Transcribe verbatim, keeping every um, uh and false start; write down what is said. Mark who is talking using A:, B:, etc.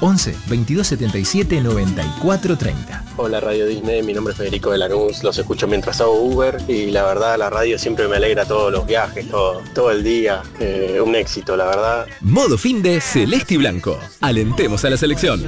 A: once, veintidós setenta y siete, noventa y cuatro treinta.
B: Hola Radio Disney, mi nombre es Federico de Lanús, los escucho mientras hago Uber y la verdad la radio siempre me alegra todos los viajes, todo, todo el día, eh, un éxito la verdad.
C: Modo fin de Celeste y Blanco. Alentemos a la selección.